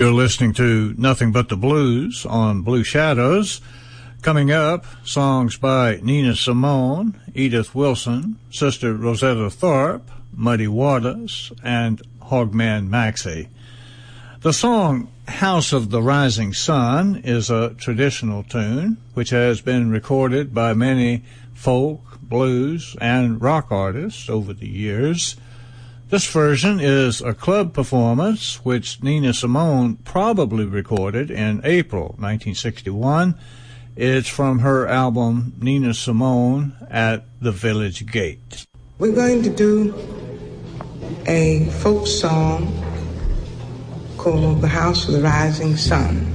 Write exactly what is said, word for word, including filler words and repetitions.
You're listening to Nothing But the Blues on Blue Shadows. Coming up, songs by Nina Simone, Edith Wilson, Sister Rosetta Tharpe, Muddy Waters, and Hogman Maxey. The song House of the Rising Sun is a traditional tune which has been recorded by many folk, blues, and rock artists over the years. This version is a club performance which Nina Simone probably recorded in April nineteen sixty-one. It's from her album Nina Simone at the Village Gate. We're going to do a folk song called The House of the Rising Sun.